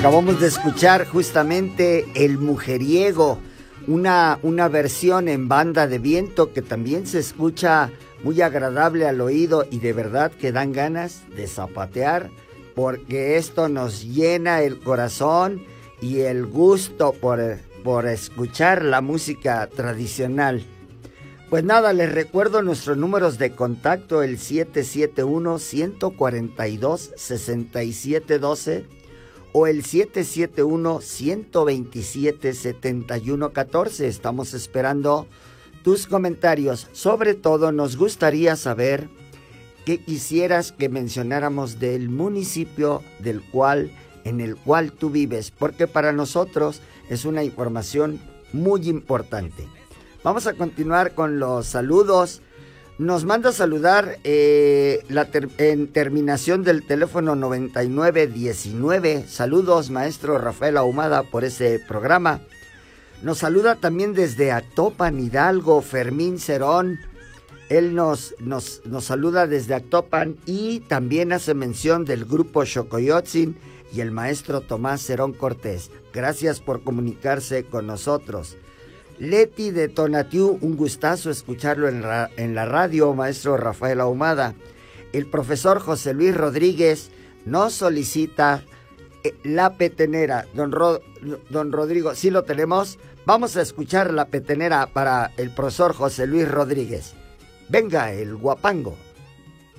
Acabamos de escuchar justamente El Mujeriego, una versión en banda de viento que también se escucha muy agradable al oído y de verdad que dan ganas de zapatear, porque esto nos llena el corazón y el gusto por escuchar la música tradicional. Pues nada, les recuerdo nuestros números de contacto, el 771-142-6712 o el 771-127-7114. Estamos esperando tus comentarios. Sobre todo nos gustaría saber qué quisieras que mencionáramos del municipio en el cual tú vives, porque para nosotros es una información muy importante. Vamos a continuar con los saludos. Nos manda a saludar en terminación del teléfono 9919. Saludos, maestro Rafael Ahumada, por ese programa. Nos saluda también desde Actopan, Hidalgo, Fermín Cerón. Él nos saluda desde Actopan y también hace mención del grupo Xocoyotzin y el maestro Tomás Cerón Cortés. Gracias por comunicarse con nosotros. Leti de Tonatiuh, un gustazo escucharlo en la radio, maestro Rafael Ahumada. El profesor José Luis Rodríguez nos solicita la petenera. Don Rodrigo, ¿sí lo tenemos? Vamos a escuchar la petenera para el profesor José Luis Rodríguez. Venga, el guapango.